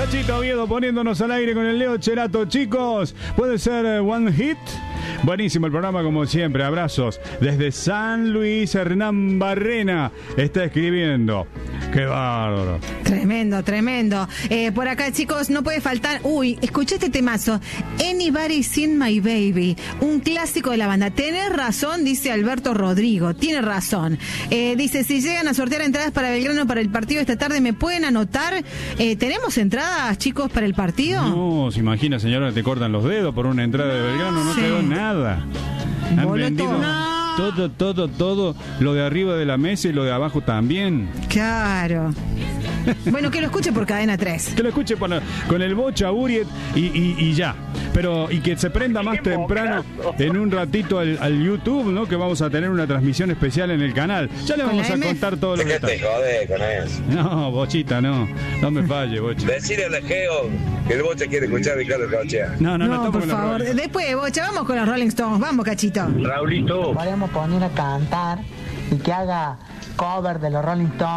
Cachito Oviedo poniéndonos al aire con el Leo Cherato. Chicos, ¿puede ser One Hit? Buenísimo el programa como siempre. Abrazos. Desde San Luis, Hernán Barrena está escribiendo. ¡Qué bárbaro! Tremendo, tremendo. Por acá, chicos, no puede faltar... Uy, escuché este temazo. Anybody Seen My Baby. Un clásico de la banda. Tenés razón, dice Alberto Rodrigo. Tiene razón. Dice, si llegan a sortear entradas para Belgrano para el partido esta tarde, ¿me pueden anotar? ¿Tenemos entradas, chicos, para el partido? No, se imagina, señora, te cortan los dedos por una entrada de Belgrano. No quedó nada. Han vendido todo, lo de arriba de la mesa y lo de abajo también. Claro. Bueno, que lo escuche por Cadena 3. Que lo escuche con el Bocha Buriet y ya. Pero, y que se prenda más temprano en un ratito al YouTube, ¿no? Que vamos a tener una transmisión especial en el canal. Ya le vamos a contar todo lo que está. ¿Qué te jode con eso? No, Bochita, no me falle, Bocha. Decirle al Geo que el Bocha quiere escuchar a Ricardo Cauchea. No, por favor. Después, Bocha, vamos con los Rolling Stones. Vamos, Cachito. Raulito. Podríamos poner a cantar y que haga cover de los Rolling Stones.